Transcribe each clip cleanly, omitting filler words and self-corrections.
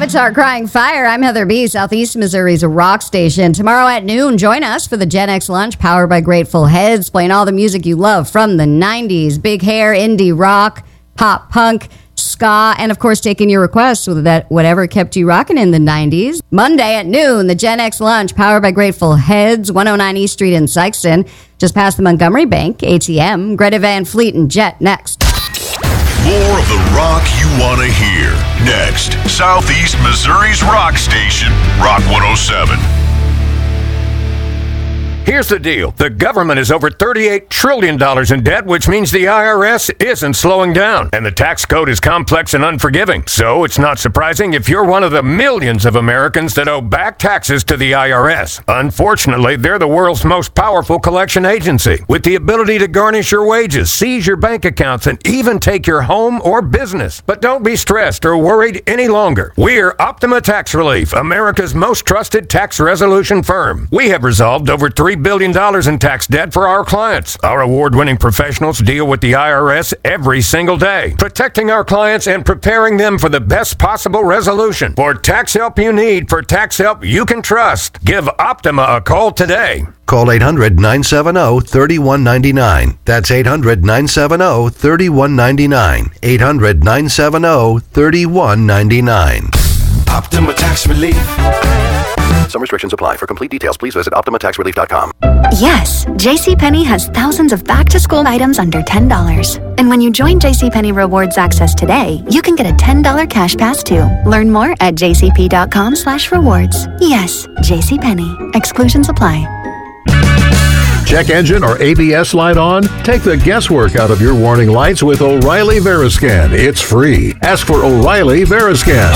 Avatar Crying Fire. I'm Heather B., Southeast Missouri's rock station. Tomorrow at noon, join us for the Gen X Lunch, powered by Grateful Heads, playing all the music you love from the 90s. Big hair, indie rock, pop punk, ska, and of course taking your requests with that whatever kept you rocking in the 90s. Monday at noon, the Gen X Lunch, powered by Grateful Heads, 109 East Street in Sykeston, just past the Montgomery Bank, ATM. Greta Van Fleet and Jet next. More of the rock you want to hear. Next, Southeast Missouri's rock station, Rock 107. Here's the deal. The government is over $38 trillion in debt, which means the IRS isn't slowing down. And the tax code is complex and unforgiving. So it's not surprising if you're one of the millions of Americans that owe back taxes to the IRS. Unfortunately, they're the world's most powerful collection agency, with the ability to garnish your wages, seize your bank accounts, and even take your home or business. But don't be stressed or worried any longer. We're Optima Tax Relief, America's most trusted tax resolution firm. We have resolved over $3 billion in tax debt for our clients. Our award-winning professionals deal with the IRS every single day, protecting our clients and preparing them for the best possible resolution. For tax help you need, for tax help you can trust, give Optima a call today. Call 800-970-3199. That's 800-970-3199. 800-970-3199. Optima Tax Relief. Some restrictions apply. For complete details, please visit OptimaTaxRelief.com. Yes, JCPenney has thousands of back-to-school items under $10. And when you join JCPenney Rewards Access today, you can get a $10 cash pass too. Learn more at jcp.com/rewards. Yes, JCPenney. Exclusions apply. Check engine or ABS light on? Take the guesswork out of your warning lights with O'Reilly Veriscan. It's free. Ask for O'Reilly Veriscan.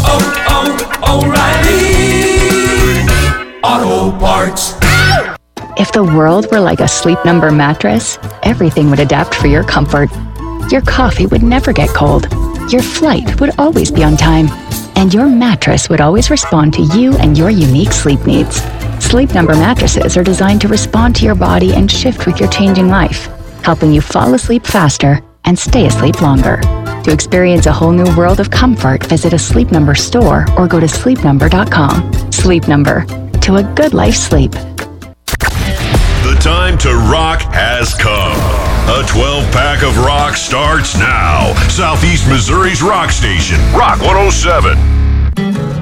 O'Reilly Auto Parts. If the world were like a Sleep Number mattress, everything would adapt for your comfort. Your coffee would never get cold. Your flight would always be on time. And your mattress would always respond to you and your unique sleep needs. Sleep Number mattresses are designed to respond to your body and shift with your changing life, helping you fall asleep faster and stay asleep longer. To experience a whole new world of comfort, visit a Sleep Number store or go to sleepnumber.com. Sleep Number. To a good life sleep. The time to rock has come. A 12-pack of rock starts now. Southeast Missouri's rock station, Rock 107.